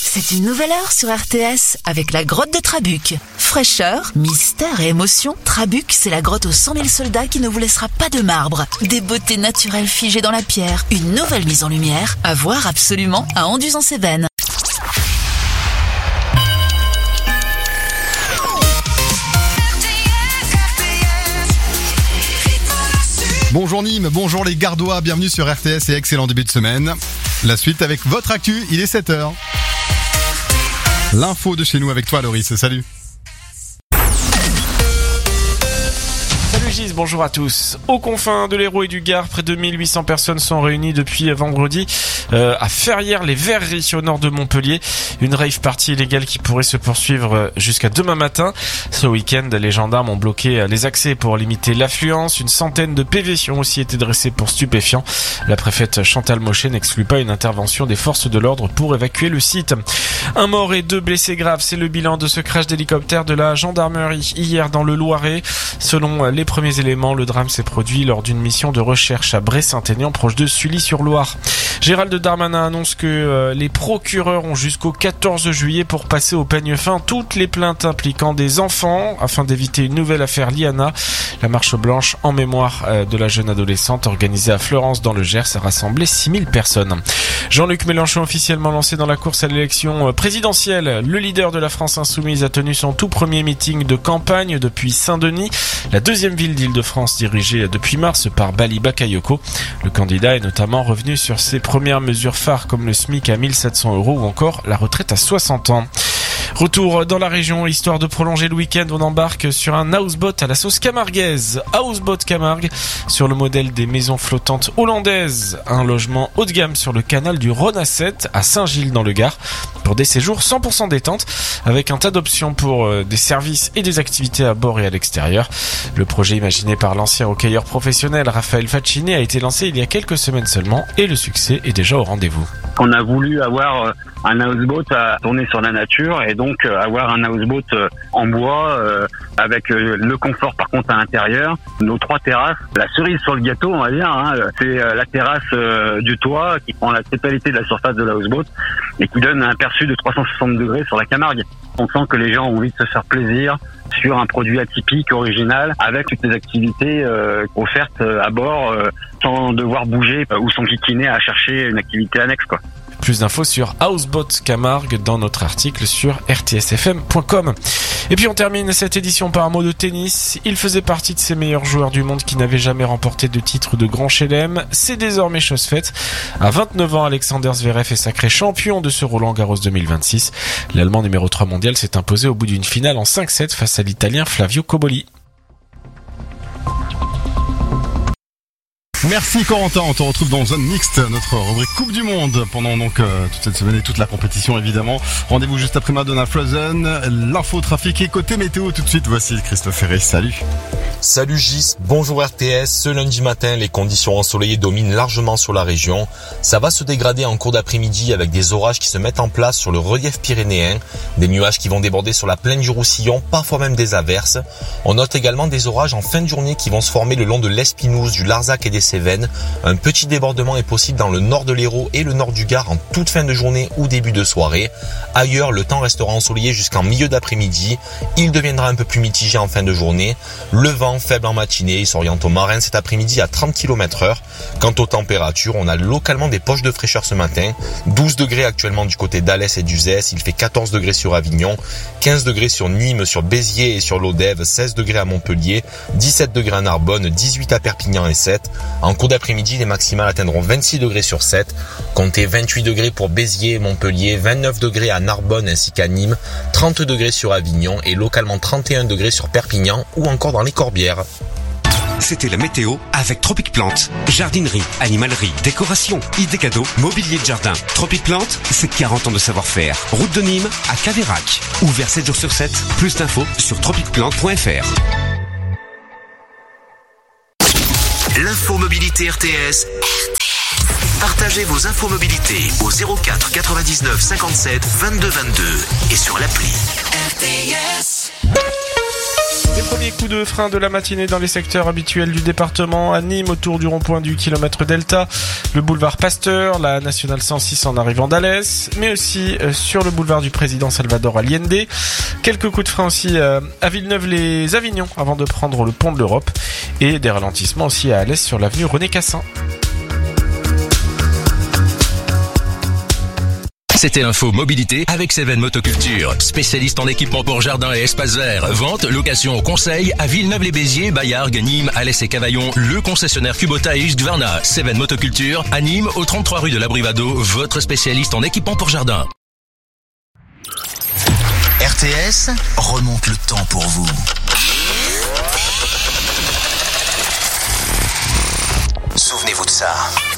C'est une nouvelle heure sur RTS avec la grotte de Trabuc. Fraîcheur, mystère et émotion, Trabuc, c'est la grotte aux 100 000 soldats qui ne vous laissera pas de marbre. Des beautés naturelles figées dans la pierre, une nouvelle mise en lumière, à voir absolument à Anduze-en-Cévennes. Bonjour Nîmes, bonjour les Gardois, bienvenue sur RTS et excellent début de semaine. La suite avec votre actu, il est 7h. L'info de chez nous avec toi Loris, salut. Salut Gis, bonjour à tous. Aux confins de l'Hérault et du Gard, près de 1800 personnes sont réunies depuis vendredi à Ferrières-les-Verreries au nord de Montpellier. Une rave party illégale qui pourrait se poursuivre jusqu'à demain matin. Ce week-end, les gendarmes ont bloqué les accès pour limiter l'affluence. Une centaine de PV ont aussi été dressés pour stupéfiants. La préfète Chantal Mochet n'exclut pas une intervention des forces de l'ordre pour évacuer le site. Un mort et 2 blessés graves, c'est le bilan de ce crash d'hélicoptère de la gendarmerie hier dans le Loiret. Selon les premiers éléments, le drame s'est produit lors d'une mission de recherche à Bray-Saint-Aignan, proche de Sully-sur-Loire. Gérald Darmanin annonce que les procureurs ont jusqu'au 14 juillet pour passer au peigne fin toutes les plaintes impliquant des enfants afin d'éviter une nouvelle affaire Liana. La marche blanche en mémoire de la jeune adolescente organisée à Fleurance dans le Gers a rassemblé 6000 personnes. Jean-Luc Mélenchon officiellement lancé dans la course à l'élection présidentielle. Le leader de la France Insoumise a tenu son tout premier meeting de campagne depuis Saint-Denis, la deuxième ville d'Île-de-France dirigée depuis mars par Bali Bakayoko. Le candidat est notamment revenu sur ses premières mesures phares comme le SMIC à 1700 € ou encore la retraite à 60 ans. Retour dans la région, histoire de prolonger le week-end, on embarque sur un houseboat à la sauce camarguaise. Houseboat Camargue, sur le modèle des maisons flottantes hollandaises. Un logement haut de gamme sur le canal du Rhône à 7 à Saint-Gilles dans le Gard. Pour des séjours 100% détente, avec un tas d'options pour des services et des activités à bord et à l'extérieur. Le projet imaginé par l'ancien hockeyeur professionnel Raphaël Faccini a été lancé il y a quelques semaines seulement et le succès est déjà au rendez-vous. On a voulu avoir un houseboat à tourner sur la nature et donc avoir un houseboat en bois avec le confort par contre à l'intérieur. Nos 3 terrasses, la cerise sur le gâteau on va dire, c'est la terrasse du toit qui prend la totalité de la surface de la houseboat et qui donne un aperçu de 360 degrés sur la Camargue. On sent que les gens ont envie de se faire plaisir sur un produit atypique, original, avec toutes les activités offertes à bord sans devoir bouger ou s'enquiquiner à chercher une activité annexe, quoi. Plus d'infos sur Houseboat Camargue dans notre article sur rtsfm.com. Et puis on termine cette édition par un mot de tennis. Il faisait partie de ces meilleurs joueurs du monde qui n'avaient jamais remporté de titre de grand chelem. C'est désormais chose faite. À 29 ans, Alexander Zverev est sacré champion de ce Roland-Garros 2026. L'Allemand numéro 3 mondial s'est imposé au bout d'une finale en 5-7 face à l'Italien Flavio Cobolli. Merci Corentin, on te retrouve dans Zone Mixte, notre rubrique Coupe du Monde pendant donc toute cette semaine et toute la compétition évidemment. Rendez-vous juste après Madonna Frozen, l'info trafic et côté météo tout de suite. Voici Christophe Ferré, salut. Salut Gis, bonjour RTS. Ce lundi matin, les conditions ensoleillées dominent largement sur la région. Ça va se dégrader en cours d'après-midi avec des orages qui se mettent en place sur le relief pyrénéen, des nuages qui vont déborder sur la plaine du Roussillon, parfois même des averses. On note également des orages en fin de journée qui vont se former le long de l'Espinouse, du Larzac et des Cévennes. Un petit débordement est possible dans le nord de l'Hérault et le nord du Gard en toute fin de journée ou début de soirée. Ailleurs, le temps restera ensoleillé jusqu'en milieu d'après-midi. Il deviendra un peu plus mitigé en fin de journée. Le vent faible en matinée, il s'oriente au marin cet après-midi à 30 km/h. Quant aux températures, on a localement des poches de fraîcheur ce matin. 12 degrés actuellement du côté d'Alès et d'Uzès, il fait 14 degrés sur Avignon, 15 degrés sur Nîmes, sur Béziers et sur l'Odève, 16 degrés à Montpellier, 17 degrés à Narbonne, 18 à Perpignan et 7. En cours d'après-midi, les maximales atteindront 26 degrés sur 7. Comptez 28 degrés pour Béziers et Montpellier, 29 degrés à Narbonne ainsi qu'à Nîmes, 30 degrés sur Avignon et localement 31 degrés sur Perpignan ou encore dans les Corbières. C'était la météo avec Tropic Plante. Jardinerie, animalerie, décoration, idées cadeaux, mobilier de jardin. Tropic Plante, c'est 40 ans de savoir-faire. Route de Nîmes à Caveyrac. Ouvert 7 jours sur 7. Plus d'infos sur tropicplante.fr. L'infomobilité RTS. Partagez vos infomobilités au 04 99 57 22 22 et sur l'appli RTS. Les premiers coups de frein de la matinée dans les secteurs habituels du département. À Nîmes, autour du rond-point du kilomètre Delta, le boulevard Pasteur, la nationale 106 en arrivant d'Alès, mais aussi sur le boulevard du président Salvador Allende. Quelques coups de frein aussi à Villeneuve-les-Avignon avant de prendre le pont de l'Europe. Et des ralentissements aussi à Alès sur l'avenue René Cassin. C'était l'info mobilité avec Seven Motoculture, spécialiste en équipement pour jardin et espace vert. Vente, location, conseil à Villeneuve-les-Béziers, Bayargues, Nîmes, Alès et Cavaillon. Le concessionnaire Kubota et Husqvarna. Seven Motoculture à Nîmes, au 33 rue de l'Abrivado, votre spécialiste en équipement pour jardin. RTS remonte le temps pour vous. Souvenez-vous de ça.